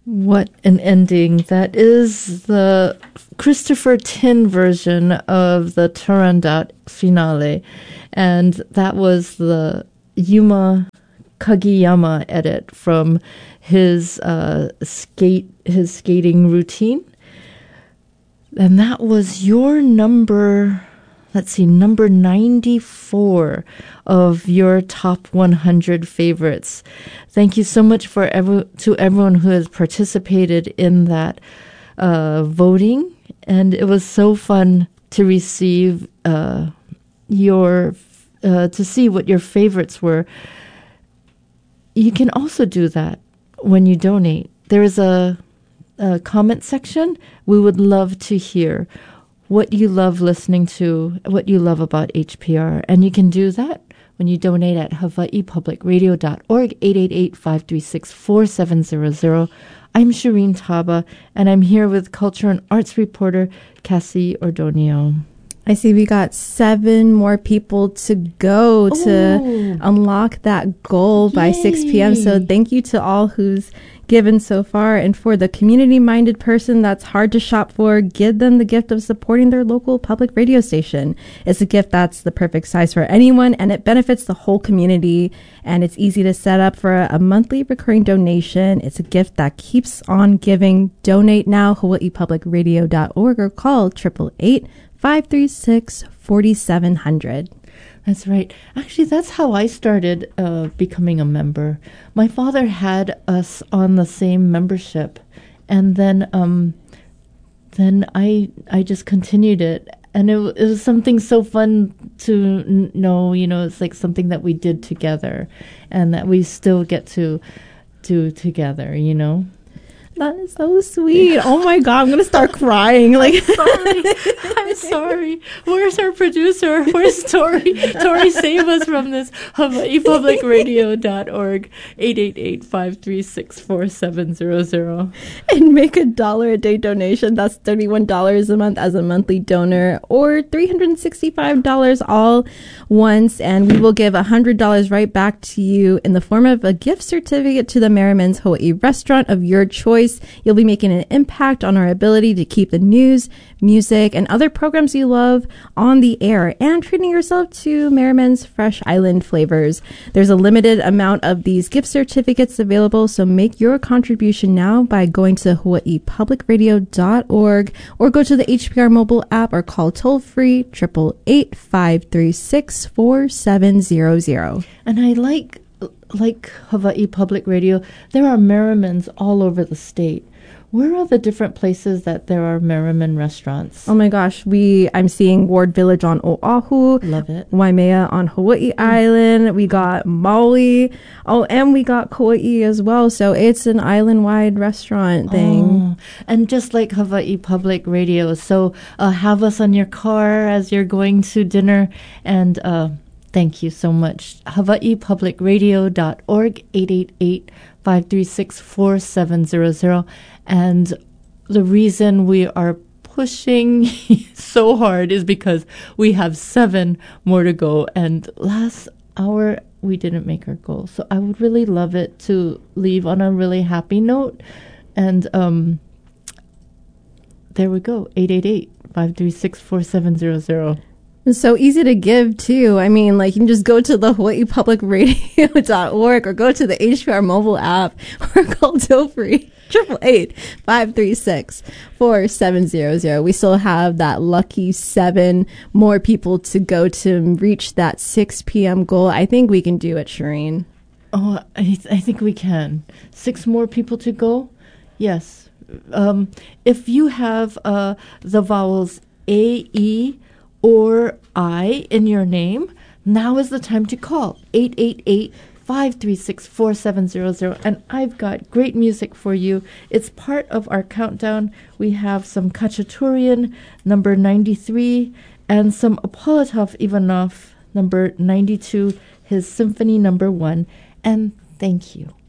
What an ending. That is the Christopher Tin version of the Turandot finale. And that was the Yuma Kageyama edit from his skating routine. And that was your number 94 of your top 100 favorites. Thank you so much to everyone who has participated in that voting. And it was so fun to receive to see what your favorites were. You can also do that when you donate. There is a comment section. We would love to hear what you love listening to, what you love about HPR. And you can do that when you donate at hawaiipublicradio.org, 888-536-4700. I'm Shireen Taba, and I'm here with culture and arts reporter Cassie Ordonio. I see we got 7 more people to go to unlock that goal by 6 p.m. So thank you to all who's given so far. And for the community-minded person that's hard to shop for, give them the gift of supporting their local public radio station. It's a gift that's the perfect size for anyone, and it benefits the whole community. And it's easy to set up for a monthly recurring donation. It's a gift that keeps on giving. Donate now, hawaiipublicradio.org, or call 888-536-4700. That's right. Actually, that's how I started becoming a member. My father had us on the same membership, and then I just continued it, and it was something so fun to know. It's like something that we did together, and that we still get to do together. That is so sweet. Oh my God, I'm going to start crying. I'm sorry. Where's our producer? Where's Tori? Tori, save us from this. hawaiipublicradio.org, 888-536-4700. And make $1 a day donation. That's $31 a month as a monthly donor, or $365 all once. And we will give $100 right back to you in the form of a gift certificate to the Merriman's Hawaii restaurant of your choice. You'll be making an impact on our ability to keep the news, music, and other programs you love on the air, and treating yourself to Merriman's fresh island flavors. There's a limited amount of these gift certificates available, so make your contribution now by going to hawaiipublicradio.org, or go to the HPR mobile app, or call toll-free 888-536-4700. And I like Hawaii Public Radio, there are Merrimans all over the state. Where are the different places that there are Merriman restaurants? Oh my gosh, I'm seeing Ward Village on Oahu. Love it. Waimea on Hawaii Island. We got Maui. Oh, and we got Kauai as well. So it's an island-wide restaurant thing. And just like Hawaii Public Radio. So have us on your car as you're going to dinner, and thank you so much. hawaiipublicradio.org, 888-536-4700. And the reason we are pushing so hard is because we have 7 more to go. And last hour, we didn't make our goal. So I would really love it to leave on a really happy note. And there we go, 888-536-4700. It's so easy to give, too. I mean, you can just go to the hawaiipublicradio.org, or go to the HPR mobile app, or call toll-free 888-536-4700. We still have that lucky 7 more people to go to reach that 6 p.m. goal. I think we can do it, Shireen. Oh, I think we can. 6 more people to go? Yes. If you have the vowels A, E, or I in your name, now is the time to call 888-536-4700. And I've got great music for you. It's part of our countdown. We have some Khachaturian, number 93, and some Apolitov Ivanov, number 92, his symphony number 1. And thank you.